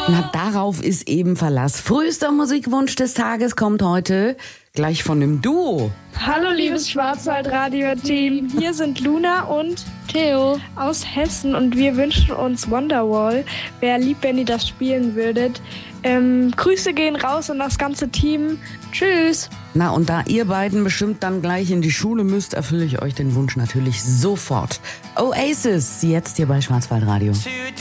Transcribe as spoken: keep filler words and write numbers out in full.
Na, darauf ist eben Verlass. Frühester Musikwunsch des Tages kommt heute gleich von dem Duo. Hallo liebes Schwarzwaldradio-Team, hier sind Luna und Theo aus Hessen und wir wünschen uns Wonderwall. Wäre lieb, wenn ihr das spielen würdet. Ähm, Grüße gehen raus an das ganze Team. Tschüss. Na, und da ihr beiden bestimmt dann gleich in die Schule müsst, erfülle ich euch den Wunsch natürlich sofort. Oasis, jetzt hier bei Schwarzwaldradio.